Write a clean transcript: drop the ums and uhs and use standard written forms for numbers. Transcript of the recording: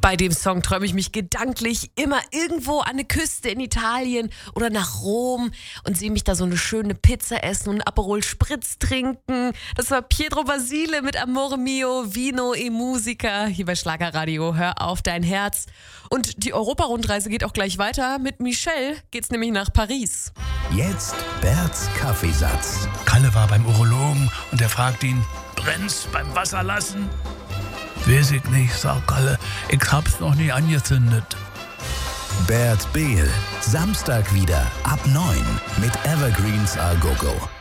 Bei dem Song träume ich mich gedanklich immer irgendwo an eine Küste in Italien oder nach Rom und sehe mich da so eine schöne Pizza essen und Aperol Spritz trinken. Das war Pietro Basile mit Amore Mio, Vino e Musica hier bei Schlagerradio. Hör auf dein Herz. Und die Europa-Rundreise geht auch gleich weiter. Mit Michelle geht's nämlich nach Paris. Jetzt Berts Kaffeesatz. Kalle war beim Urologen und er fragt ihn, brennt's beim Wasserlassen? Weiß ich nicht, sagt Kalle, ich hab's noch nie angezündet. Bert Behl, Samstag wieder ab 9 mit Evergreens A Go Go.